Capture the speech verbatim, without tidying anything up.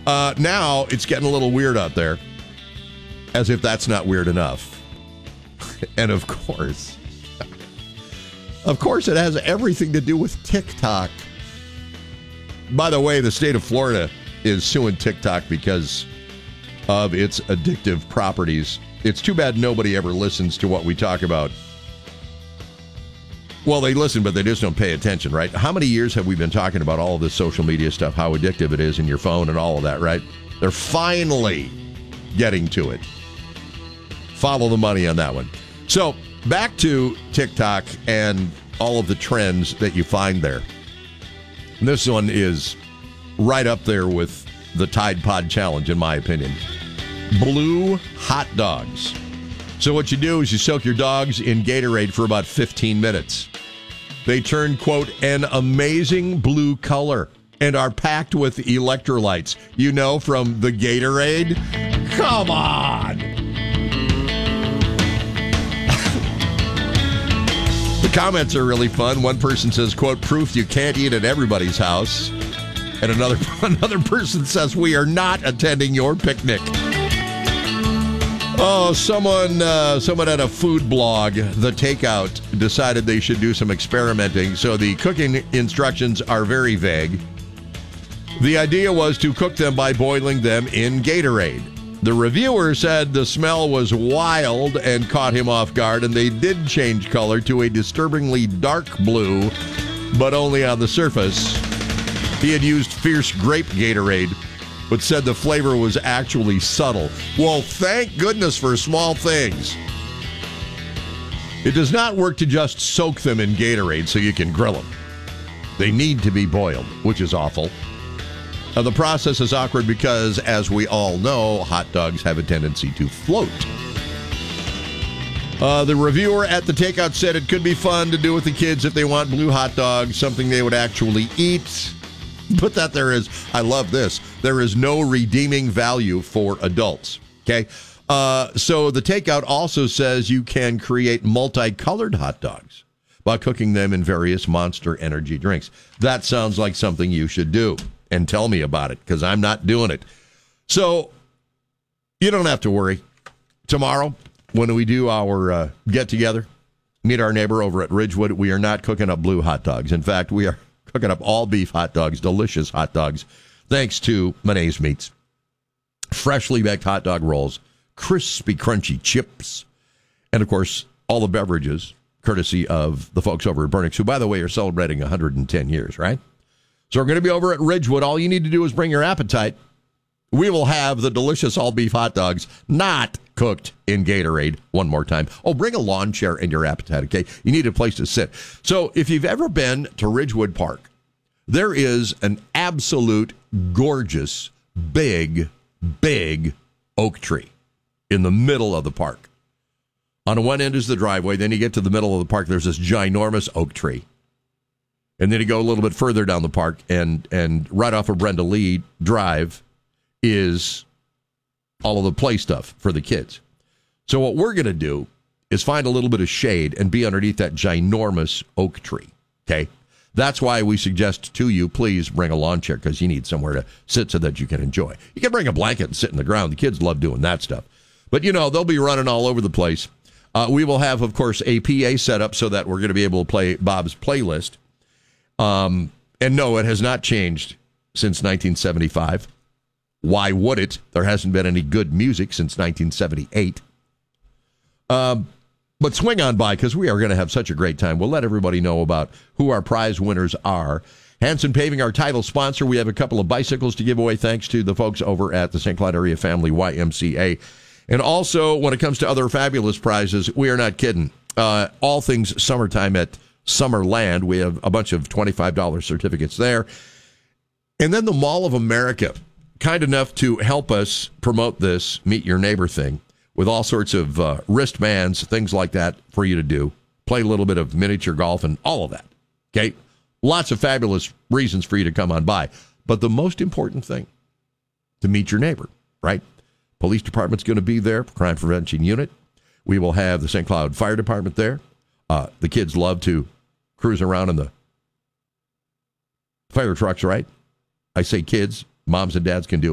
Uh, now it's getting a little weird out there, as if that's not weird enough. And of course, of course, it has everything to do with TikTok. By the way, the state of Florida is suing TikTok because of its addictive properties. It's too bad nobody ever listens to what we talk about. Well, they listen, but they just don't pay attention, right? How many years have we been talking about all of this social media stuff, how addictive it is in your phone and all of that, right? They're finally getting to it. Follow the money on that one. So, back to TikTok and all of the trends that you find there. This one is right up there with the Tide Pod Challenge, in my opinion. Blue hot dogs. So what you do is you soak your dogs in Gatorade for about fifteen minutes. They turn, quote, an amazing blue color and are packed with electrolytes. You know, from the Gatorade? Come on! The comments are really fun. One person says, quote, proof you can't eat at everybody's house. And another, another person says, we are not attending your picnic. Oh, someone uh, someone at a food blog, The Takeout, decided they should do some experimenting. So the cooking instructions are very vague. The idea was to cook them by boiling them in Gatorade. The reviewer said the smell was wild and caught him off guard, and they did change color to a disturbingly dark blue, but only on the surface. He had used fierce grape Gatorade, but said the flavor was actually subtle. Well, thank goodness for small things. It does not work to just soak them in Gatorade so you can grill them. They need to be boiled, which is awful. Now, the process is awkward because, as we all know, hot dogs have a tendency to float. Uh, the reviewer at The Takeout said it could be fun to do with the kids if they want blue hot dogs, something they would actually eat. But that there is, I love this, there is no redeeming value for adults, okay? Uh, so The Takeout also says you can create multicolored hot dogs by cooking them in various Monster energy drinks. That sounds like something you should do, and tell me about it, because I'm not doing it. So you don't have to worry. Tomorrow, when we do our uh, get-together, meet our neighbor over at Ridgewood, we are not cooking up blue hot dogs. In fact, we are cooking up all beef hot dogs, delicious hot dogs, thanks to Monet's Meats. Freshly baked hot dog rolls, crispy, crunchy chips, and, of course, all the beverages, courtesy of the folks over at Burnix, who, by the way, are celebrating one hundred ten years, right? So we're going to be over at Ridgewood. All you need to do is bring your appetite. We will have the delicious all-beef hot dogs, not cooked in Gatorade. One more time. Oh, bring a lawn chair and your appetite, okay? You need a place to sit. So if you've ever been to Ridgewood Park, there is an absolute gorgeous, big, big oak tree in the middle of the park. On one end is the driveway. Then you get to the middle of the park. There's this ginormous oak tree. And then you go a little bit further down the park, and, and right off of Brenda Lee Drive is all of the play stuff for the kids. So what we're going to do is find a little bit of shade and be underneath that ginormous oak tree, okay? That's why we suggest to you, please bring a lawn chair, because you need somewhere to sit so that you can enjoy. You can bring a blanket and sit in the ground. The kids love doing that stuff. But, you know, they'll be running all over the place. Uh, we will have, of course, a P A set up so that we're going to be able to play Bob's playlist. Um, and no, it has not changed since nineteen seventy-five. Why would it? There hasn't been any good music since nineteen seventy-eight. Um, but swing on by, because we are going to have such a great time. We'll let everybody know about who our prize winners are. Hanson Paving, our title sponsor. We have a couple of bicycles to give away thanks to the folks over at the Saint Cloud Area Family Y M C A. And also, when it comes to other fabulous prizes, we are not kidding. Uh, all things summertime at Summerland. We have a bunch of twenty-five dollars certificates there. And then the Mall of America, kind enough to help us promote this Meet Your Neighbor thing with all sorts of uh, wristbands, things like that for you to do. Play a little bit of miniature golf and all of that. Okay? Lots of fabulous reasons for you to come on by. But the most important thing, to meet your neighbor, right? Police department's going to be there, crime prevention unit. We will have the Saint Cloud Fire Department there. Uh, the kids love to cruise around in the fire trucks, right? I say kids, moms and dads can do it.